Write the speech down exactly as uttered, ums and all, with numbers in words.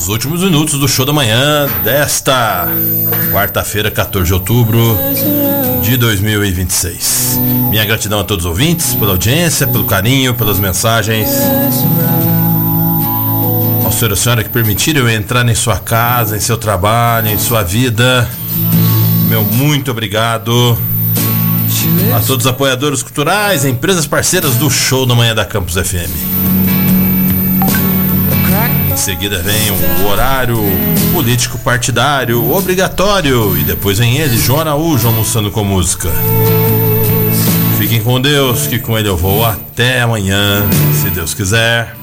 Os últimos minutos do show da manhã desta quarta-feira, quatorze de outubro de dois mil e vinte e seis. Minha gratidão a todos os ouvintes pela audiência, pelo carinho, pelas mensagens. Ao senhor e a senhora que permitiram eu entrar em sua casa, em seu trabalho, em sua vida, meu muito obrigado. A todos os apoiadores culturais, empresas parceiras do show da manhã da Campus F M. Em seguida vem o horário político partidário obrigatório e depois vem ele, João Araújo, almoçando com música. Fiquem com Deus, que com ele eu vou até amanhã, se Deus quiser.